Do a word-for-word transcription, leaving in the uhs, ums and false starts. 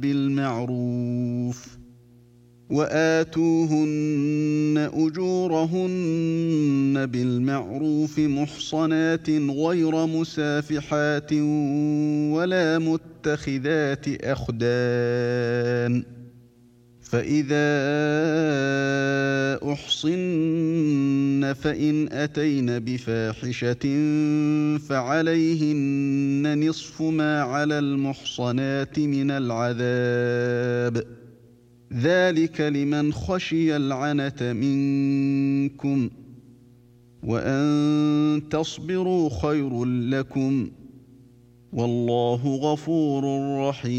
بالمعروف وآتوهن أجورهن بالمعروف محصنات غير مسافحات ولا متخذات أخدان فإذا أحصن فإن أتين بفاحشة فعليهن نصف ما على المحصنات من العذاب ذلك لمن خشي العنة منكم وأن تصبروا خير لكم والله غفور رحيم.